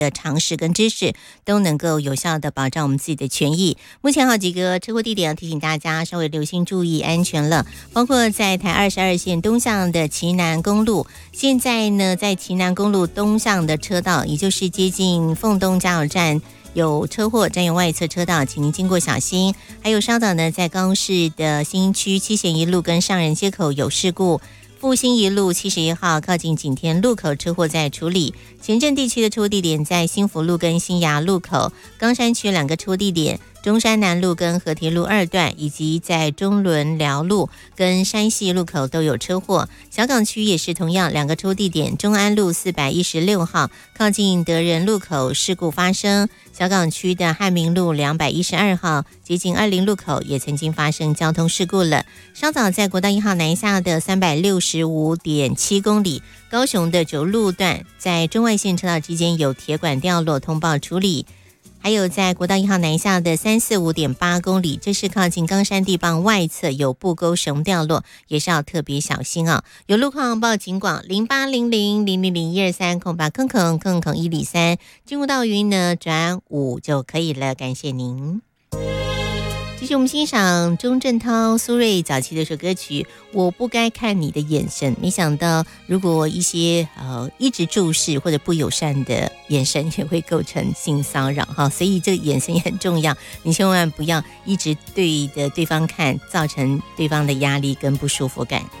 的常识跟知识都能够有效的保障我们自己的权益。目前好几个车祸地点要提醒大家稍微留心注意安全了，包括在台22线东向的旗南公路，现在呢在旗南公路东向的车道，也就是接近凤东加油站有车祸，占用外侧车道，请您经过小心。还有稍早呢在高雄市的新区七贤一路跟上仁街口有事故，复兴一路71号靠近景田路口车祸在处理，前镇地区的车祸地点在新福路跟新芽路口，冈山区2个车祸地点，中山南路跟和田路2段，以及在中仑寮路跟山系路口都有车祸。小港区也是同样2个车祸地点，中安路416号靠近德仁路口事故发生，小港区的汉民路212号接近20路口也曾经发生交通事故了。稍早在国道1号南下的365.7公里，高雄的9路段在中外线车道之间有铁管掉落，通报处理。还有在国道1号南下的345.8公里，这是靠近冈山地磅外侧有布沟绳掉落，也是要特别小心啊！有路况报警广0800000123空白坑103，进入到云呢转5就可以了，感谢您。继续我们欣赏钟镇涛、苏芮早期的一首歌曲《我不该看你的眼神》。没想到如果一些一直注视或者不友善的眼神也会构成性骚扰哈，所以这个眼神也很重要，你千万不要一直对着对方看，造成对方的压力跟不舒服感。